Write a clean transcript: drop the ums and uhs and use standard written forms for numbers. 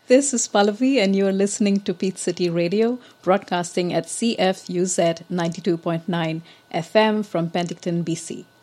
This is Pallavi, and you're listening to Peach City Radio, broadcasting at CFUZ 92.9 FM from Penticton, BC.